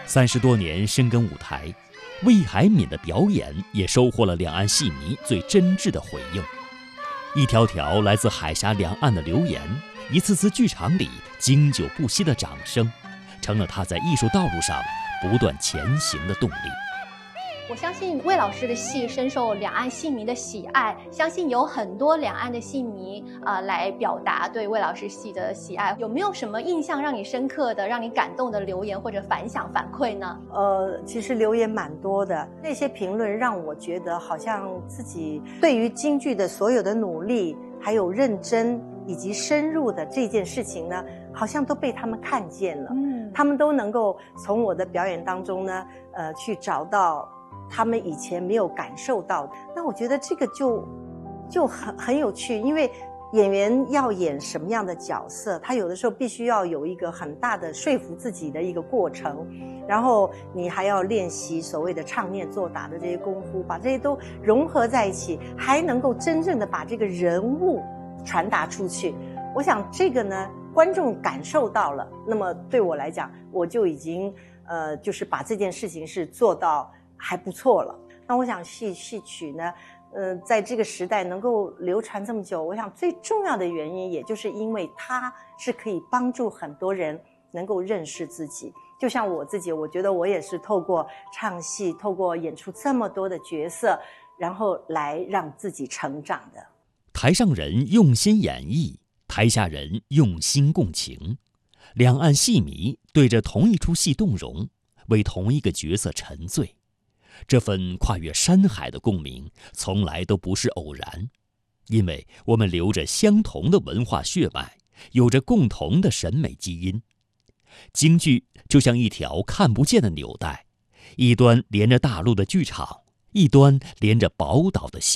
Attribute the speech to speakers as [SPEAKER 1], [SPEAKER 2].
[SPEAKER 1] 30多年深耕舞台，魏海敏的表演也收获了两岸戏迷最真挚的回应。一条条来自海峡两岸的留言，一次次剧场里经久不息的掌声，成了他在艺术道路上不断前行的动力。
[SPEAKER 2] 我相信魏老师的戏深受两岸戏迷的喜爱，相信有很多两岸的戏迷来表达对魏老师戏的喜爱。有没有什么印象让你深刻的、让你感动的留言或者反响反馈呢？
[SPEAKER 3] 其实留言蛮多的，那些评论让我觉得好像自己对于京剧的所有的努力，还有认真以及深入的这件事情呢，好像都被他们看见了。他们都能够从我的表演当中呢，去找到他们以前没有感受到的。那我觉得这个就很有趣，因为演员要演什么样的角色，他有的时候必须要有一个很大的说服自己的一个过程，然后你还要练习所谓的唱念做打的这些功夫，把这些都融合在一起，还能够真正的把这个人物传达出去。我想这个呢，观众感受到了，那么对我来讲，我就已经就是把这件事情是做到还不错了。那我想戏曲呢，在这个时代能够流传这么久，我想最重要的原因，也就是因为它是可以帮助很多人能够认识自己。就像我自己，我觉得我也是透过唱戏，透过演出这么多的角色，然后来让自己成长的。
[SPEAKER 1] 台上人用心演绎，台下人用心共情，两岸戏迷对着同一出戏动容，为同一个角色沉醉。这份跨越山海的共鸣，从来都不是偶然，因为我们流着相同的文化血脉，有着共同的审美基因。京剧就像一条看不见的纽带，一端连着大陆的剧场，一端连着宝岛的戏。